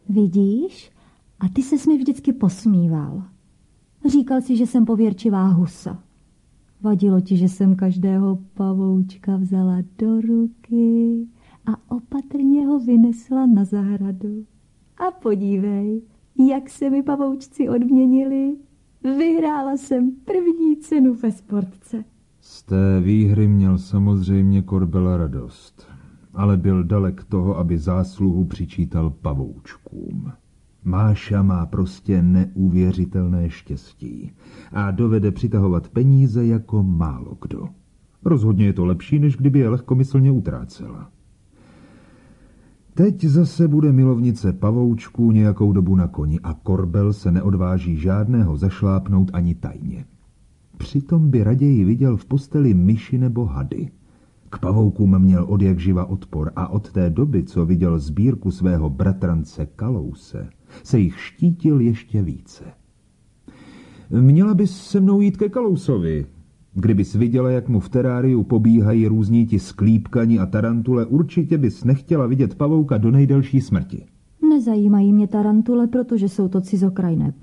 Vidíš? A ty ses mi vždycky posmíval. Říkal si, že jsem pověrčivá husa. Vadilo ti, že jsem každého pavoučka vzala do ruky a opatrně ho vynesla na zahradu. A podívej, jak se mi pavoučci odměnili. Vyhrála jsem první cenu ve sportce. Z té výhry měl samozřejmě Korbela radost, ale byl dalek toho, aby zásluhu přičítal pavoučkům. Máša má prostě neuvěřitelné štěstí a dovede přitahovat peníze jako málo kdo. Rozhodně je to lepší, než kdyby je lehkomyslně utrácela. Teď zase bude milovnice pavoučků nějakou dobu na koni a Korbel se neodváží žádného zašlápnout ani tajně. Přitom by raději viděl v posteli myši nebo hady. K pavoukům měl odjakživa odpor a od té doby, co viděl sbírku svého bratrance Kalouse, se jich štítil ještě více. Měla bys se mnou jít ke Kalousovi. Kdybys viděla, jak mu v teráriu pobíhají různí ti sklípkani a tarantule, určitě bys nechtěla vidět pavouka do nejdelší smrti. Nezajímají mě tarantule, protože jsou to cizokrajné